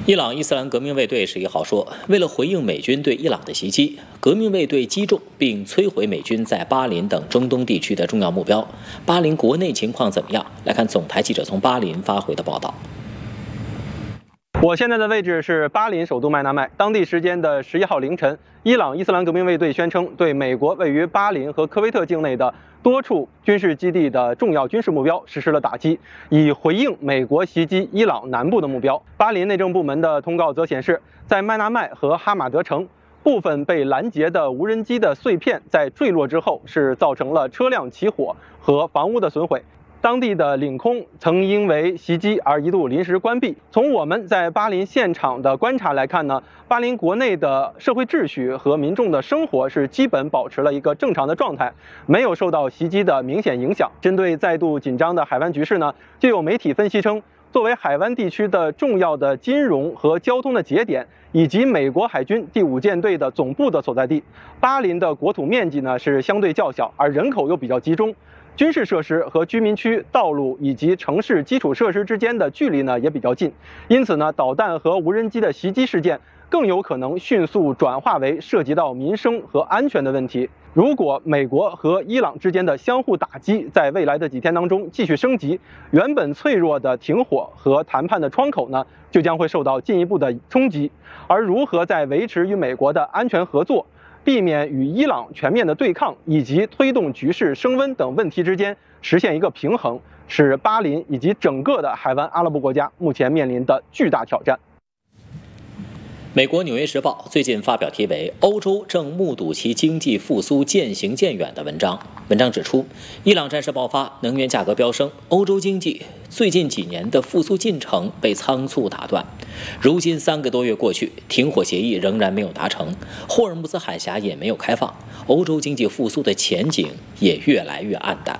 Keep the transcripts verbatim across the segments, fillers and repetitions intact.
伊朗伊斯兰革命卫队十一号说，为了回应美军对伊朗的袭击，革命卫队击中并摧毁美军在巴林等中东地区的重要目标。巴林国内情况怎么样？来看总台记者从巴林发回的报道。 我现在的位置是巴林首都麦纳麦。当地时间的十一号凌晨，伊朗伊斯兰革命卫队宣称对美国位于巴林和科威特境内的多处军事基地的重要军事目标实施了打击，以回应美国袭击伊朗南部的目标。巴林内政部门的通告则显示，在麦纳麦和哈马德城，部分被拦截的无人机的碎片在坠落之后是造成了车辆起火和房屋的损毁。当地的领空曾因为袭击而一度临时关闭。从我们在巴林现场的观察来看呢，巴林国内的社会秩序和民众的生活是基本保持了一个正常的状态，没有受到袭击的明显影响。针对再度紧张的海湾局势呢，就有媒体分析称，作为海湾地区的重要的金融和交通的节点，以及美国海军第五舰队的总部的所在地，巴林的国土面积呢是相对较小，而人口又比较集中。军事设施和居民区、道路以及城市基础设施之间的距离呢也比较近，因此呢，导弹和无人机的袭击事件更有可能迅速转化为涉及到民生和安全的问题。如果美国和伊朗之间的相互打击在未来的几天当中继续升级，原本脆弱的停火和谈判的窗口呢，就将会受到进一步的冲击。而如何在维持与美国的安全合作、避免与伊朗全面的对抗以及推动局势升温等问题之间实现一个平衡，是巴林以及整个的海湾阿拉伯国家目前面临的巨大挑战。 美国《纽约时报》最近发表题为《欧洲正目睹其经济复苏渐行渐远》的文章。文章指出，伊朗战事爆发，能源价格飙升，欧洲经济最近几年的复苏进程被仓促打断。如今三个多月过去，停火协议仍然没有达成，霍尔木兹海峡也没有开放，欧洲经济复苏的前景也越来越暗淡。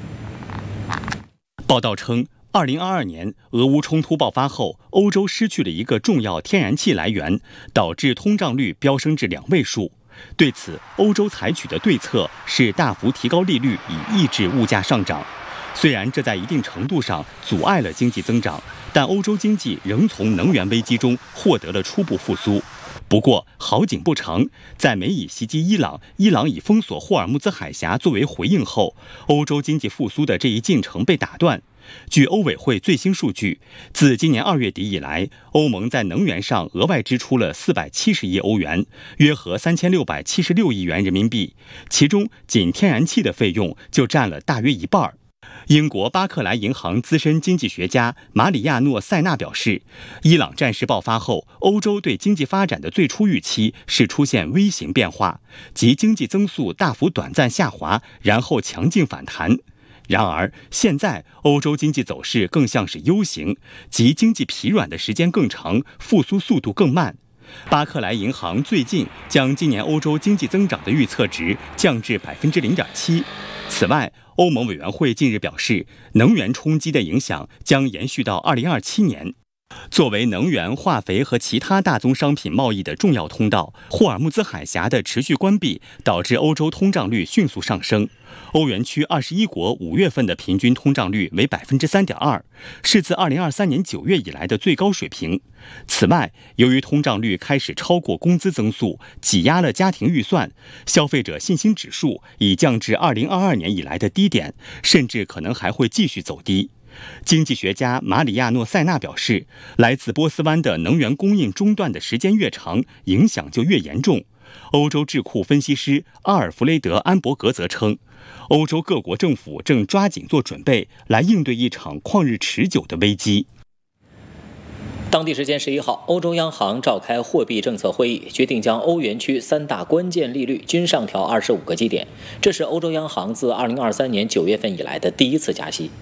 报道称，二零二二年俄乌冲突爆发后，欧洲失去了一个重要天然气来源，导致通胀率飙升至两位数。对此，欧洲采取的对策是大幅提高利率，以抑制物价上涨。虽然这在一定程度上阻碍了经济增长，但欧洲经济仍从能源危机中获得了初步复苏。不过好景不长，在美以袭击伊朗，伊朗以封锁霍尔木兹海峡作为回应后，欧洲经济复苏的这一进程被打断。据欧委会最新数据，自今年二月底以来，欧盟在能源上额外支出了四百七十亿欧元，约合三千六百七十六亿元人民币，其中仅天然气的费用就占了大约一半。英国巴克莱银行资深经济学家马里亚诺·塞纳表示，伊朗战事爆发后，欧洲对经济发展的最初预期是出现 V 型变化，即经济增速大幅短暂下滑，然后强劲反弹。然而，现在欧洲经济走势更像是 U 型，即经济疲软的时间更长，复苏速度更慢。巴克莱银行最近将今年欧洲经济增长的预测值降至 百分之零点七。此外，欧盟委员会近日表示，能源冲击的影响将延续到二零二七年。作为能源、化肥和其他大宗商品贸易的重要通道，霍尔木兹海峡的持续关闭导致欧洲通胀率迅速上升。欧元区二十一国五月份的平均通胀率为 百分之三点二， 是自二零二三年九月以来的最高水平。此外，由于通胀率开始超过工资增速，挤压了家庭预算，消费者信心指数已降至二零二二年以来的低点，甚至可能还会继续走低。经济学家马里亚诺·塞纳表示，来自波斯湾的能源供应中断的时间越长，影响就越严重。欧洲智库分析师阿尔弗雷德·安伯格则称，欧洲各国政府正抓紧做准备，来应对一场旷日持久的危机。 当地时间十一号，欧洲央行召开货币政策会议，决定将欧元区三大关键利率均上调二十五个基点，这是欧洲央行自二零二三年九月份以来的第一次加息。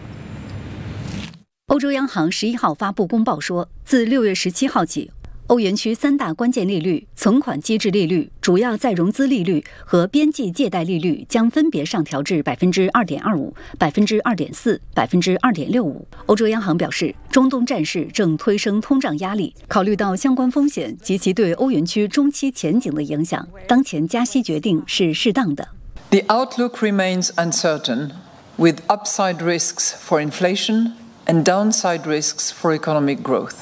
欧洲央行十一号发布公报说，自六月十七号起，欧元区三大关键利率、存款机制利率、主要再融资利率和边际借贷利率将分别上调至百分之二点二五、百分之二点四、百分之二点六五。欧洲央行表示，中东战事正推升通胀压力，考虑到相关风险及其对欧元区中期前景的影响，当前加息决定是适当的。 The outlook remains uncertain, with upside risks for inflation and downside risks for economic growth.